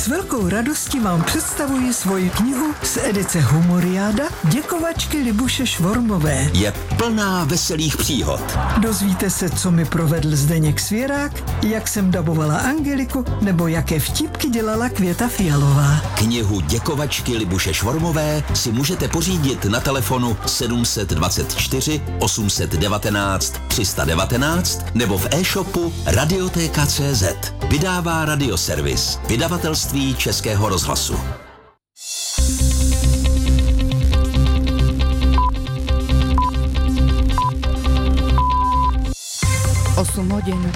S velkou radostí vám představuji svoji knihu z edice Humoriáda Děkovačky Libuše Švormové. Je plná veselých příhod. Dozvíte se, co mi provedl Zdeněk Svěrák, jak jsem dabovala Angeliku, nebo jaké vtipky dělala Květa Fialová. Knihu Děkovačky Libuše Švormové si můžete pořídit na telefonu 724 819 319 nebo v e-shopu Radiotéka.cz. Vydává Radioservis, vydavatelství Českého rozhlasu. Osm hodin.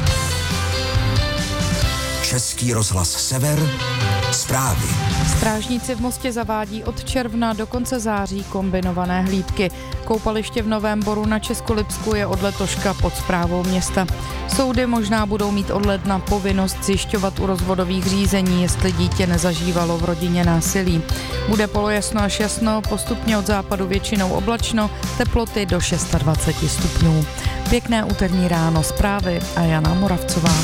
Český rozhlas Sever, zprávy. Strážníci v Mostě zavádí od června do konce září kombinované hlídky. Koupaliště v Novém Boru na Českolipsku je od letoška pod správou města. Soudy možná budou mít od ledna povinnost zjišťovat u rozvodových řízení, jestli dítě nezažívalo v rodině násilí. Bude polojasno až jasno, postupně od západu většinou oblačno, teploty do 26 stupňů. Pěkné úterní ráno, zprávy a Jana Moravcová.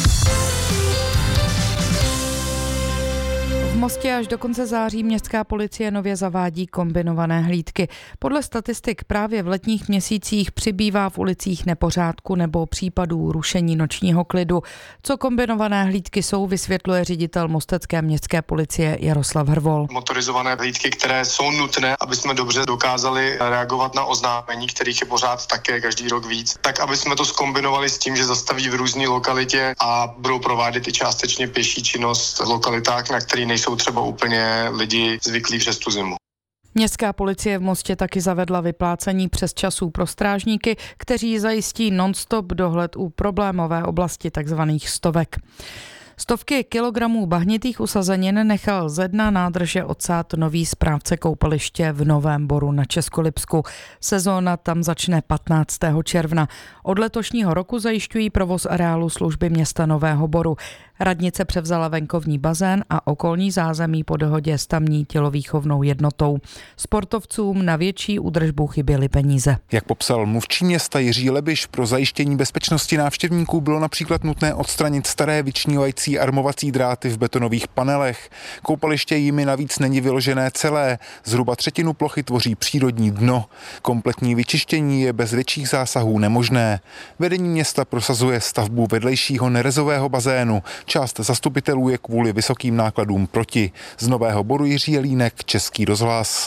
V Mostě až do konce září městská policie nově zavádí kombinované hlídky. Podle statistik právě v letních měsících přibývá v ulicích nepořádku nebo případů rušení nočního klidu. Co kombinované hlídky jsou, vysvětluje ředitel mostecké městské policie Jaroslav Hrvol. Motorizované hlídky, které jsou nutné, aby jsme dobře dokázali reagovat na oznámení, kterých je pořád také každý rok víc, tak aby jsme to zkombinovali s tím, že zastaví v různé lokalitě a budou provádět i částečně pěší činnost v lokalitách, na které nejsou třeba úplně lidi zvyklí přes tu zimu. Městská policie v Mostě taky zavedla vyplácení přesčasů pro strážníky, kteří zajistí non-stop dohled u problémové oblasti takzvaných stovek. Stovky kilogramů bahnitých usazenin nechal ze dna nádrže odsát nový správce koupaliště v Novém Boru na Českolipsku. Sezóna tam začne 15. června. Od letošního roku zajišťují provoz areálu služby města Nového Boru. Radnice převzala venkovní bazén a okolní zázemí po dohodě s tamní tělovýchovnou jednotou. Sportovcům na větší údržbu chyběly peníze. Jak popsal mluvčí města Jiří Lebiš, pro zajištění bezpečnosti návštěvníků bylo například nutné odstranit staré vyčnívající armovací dráty v betonových panelech. Koupaliště jimi navíc není vyložené celé. Zhruba třetinu plochy tvoří přírodní dno. Kompletní vyčištění je bez větších zásahů nemožné. Vedení města prosazuje stavbu vedlejšího nerezového bazénu. Část zastupitelů je kvůli vysokým nákladům proti. Z Nového Boru Jiří Jelínek, Český rozhlas.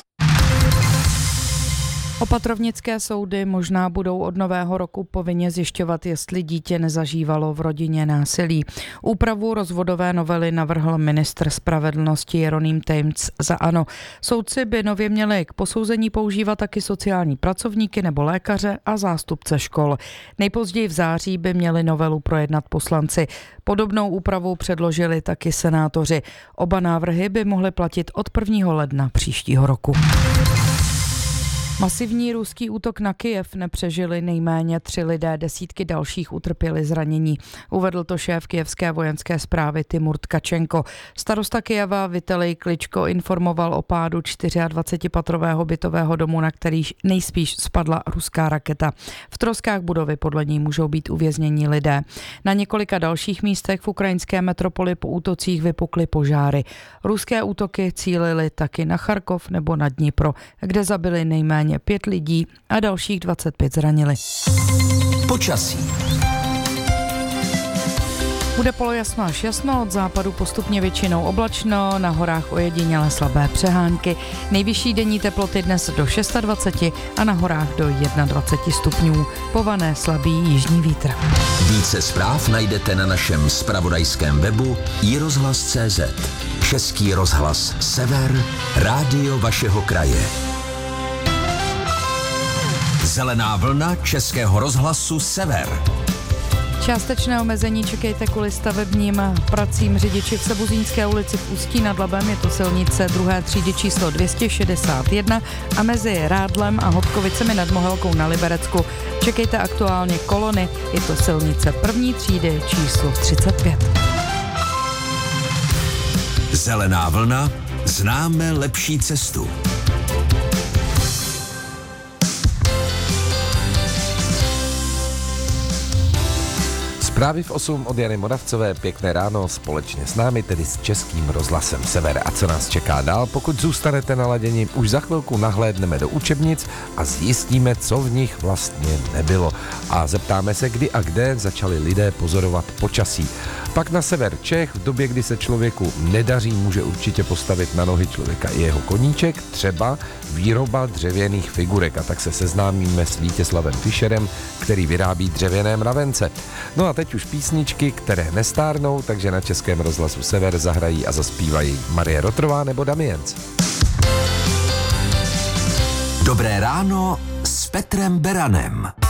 Opatrovnické soudy možná budou od nového roku povinně zjišťovat, jestli dítě nezažívalo v rodině násilí. Úpravu rozvodové novely navrhl ministr spravedlnosti Jeroným Tejmc za ANO. Soudci by nově měli k posouzení používat taky sociální pracovníky nebo lékaře a zástupce škol. Nejpozději v září by měli novelu projednat poslanci. Podobnou úpravu předložili taky senátoři. Oba návrhy by mohly platit od 1. ledna příštího roku. Masivní ruský útok na Kyjev nepřežili nejméně 3 lidé, desítky dalších utrpěli zranění. Uvedl to šéf kyjevské vojenské správy Timur Tkačenko. Starosta Kyjeva Vitalij Kličko informoval o pádu 24-patrového bytového domu, na který nejspíš spadla ruská raketa. V troskách budovy podle ní můžou být uvěznění lidé. Na několika dalších místech v ukrajinské metropoli po útocích vypukly požáry. Ruské útoky cílily taky na Charkov nebo na Dnipro, kde zabili nejméně 5 lidí a dalších 25 zranili. Počasí. Bude polojasno až jasno, od západu postupně většinou oblačno, na horách ojediněle slabé přehánky. Nejvyšší denní teploty dnes do 26 a na horách do 21 stupňů. Pované slabý jižní vítr. Více zpráv najdete na našem zpravodajském webu iRozhlas.cz. Český rozhlas Sever, rádio vašeho kraje. Zelená vlna Českého rozhlasu Sever. Částečné omezení čekejte kvůli stavebním pracím. Řidiči v Sebuzínské ulici v Ústí nad Labem, je to silnice 2. třídy číslo 261 a mezi Rádlem a Hodkovicemi nad Mohelkou na Liberecku čekejte aktuálně kolony, je to silnice 1. třídy číslo 35. Zelená vlna, známe lepší cestu. Zprávy v 8 od Jany Moravcové, pěkné ráno společně s námi, tedy s Českým rozhlasem Sever. A co nás čeká dál? Pokud zůstanete naladěni, už za chvilku nahlédneme do učebnic a zjistíme, co v nich vlastně nebylo. A zeptáme se, kdy a kde začali lidé pozorovat počasí. Pak na sever Čech, v době, kdy se člověku nedaří, může určitě postavit na nohy člověka i jeho koníček, třeba výroba dřevěných figurek. A tak se seznámíme s Vítězslavem Fischerem, který vyrábí dřevěné mravence. No a teď už písničky, které nestárnou, takže na Českém rozhlasu Sever zahrají a zaspívají Marie Rotrová nebo Damienc. Dobré ráno s Petrem Beranem.